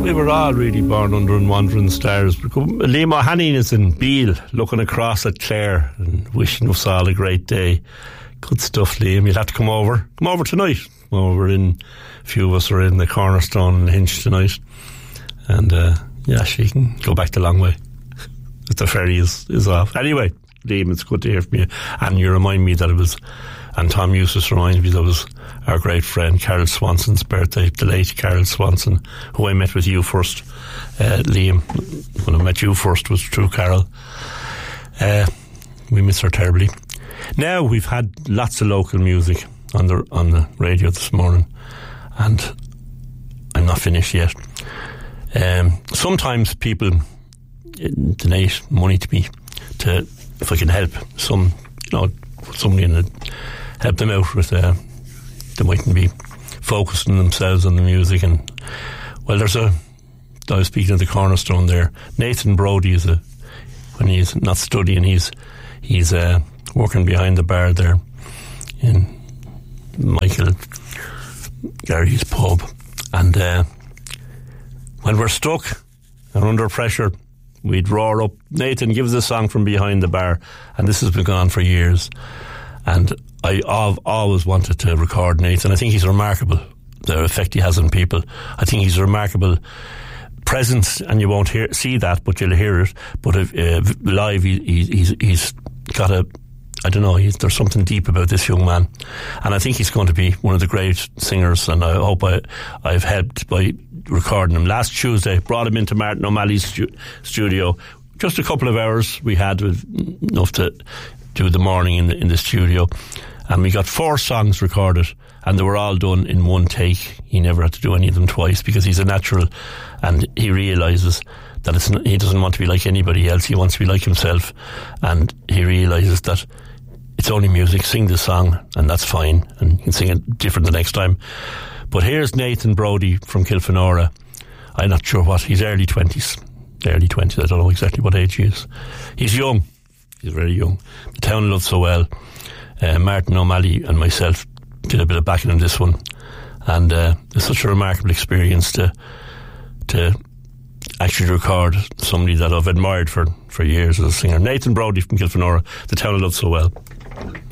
We were all really born under and wandering stars. Liam O'Hanlon is in Beale, looking across at Clare and wishing us all a great day. Good stuff, Liam. You'll have to come over. Come over tonight. A few of us are in the Cornerstone and Hinch tonight. And, she can go back the long way. If the ferry is off. Anyway, Liam, it's good to hear from you. And you remind me that it was, and Tom Eustace reminds me that it was our great friend Carol Swanson's birthday, the late Carol Swanson, who I met with you first, Liam. When I met you first was through Carol. We miss her terribly. Now we've had lots of local music on the radio this morning, and I'm not finished yet. Sometimes people donate money to me if I can help somebody and help them out with they mightn't be focusing themselves on the music. And well, I was speaking of the Cornerstone there. Nathan Brody when he's not studying, he's working behind the bar there in Michael Gary's pub. And when we're stuck and under pressure, we'd roar up, Nathan, give us a song from behind the bar. And this has been going on for years. And I've always wanted to record Nathan. I think he's remarkable, the effect he has on people. I think he's a remarkable presence, and you won't see that, but you'll hear it. But live, he's got there's something deep about this young man. And I think he's going to be one of the great singers, and I hope I've helped by recording him. Last Tuesday, brought him into Martin O'Malley's studio. Just a couple of hours we had, enough to do the morning in the studio, and we got 4 songs recorded, and they were all done in one take. He never had to do any of them twice, because he's a natural, and he realises that he doesn't want to be like anybody else. He wants to be like himself, and he realises that it's only music. Sing the song and that's fine, and you can sing it different the next time. But here's Nathan Brody from Kilfenora. I'm not sure what, he's early 20s, I don't know exactly what age he is. He's young. He's very young. The Town Loves So Well. Martin O'Malley and myself did a bit of backing on this one, and it's such a remarkable experience to actually record somebody that I've admired for years as a singer. Nathan Brody from Kilfenora, The Town Loves So Well.